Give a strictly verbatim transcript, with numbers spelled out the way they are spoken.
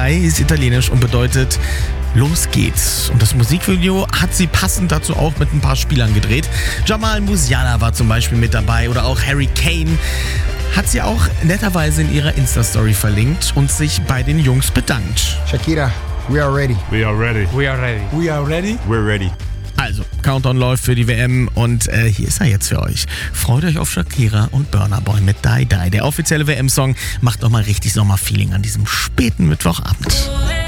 Dai ist italienisch und bedeutet los geht's. Und das Musikvideo hat sie passend dazu auch mit ein paar Spielern gedreht. Jamal Musiala war zum Beispiel mit dabei oder auch Harry Kane. Hat sie auch netterweise in ihrer Insta-Story verlinkt und sich bei den Jungs bedankt. Shakira, we are ready. We are ready. We are ready. We are ready. We're ready. Also, Countdown läuft für die W M und äh, hier ist er jetzt für euch. Freut euch auf Shakira und Burna Boy mit Die Die. Der offizielle W M-Song macht nochmal richtig Sommerfeeling an diesem späten Mittwochabend.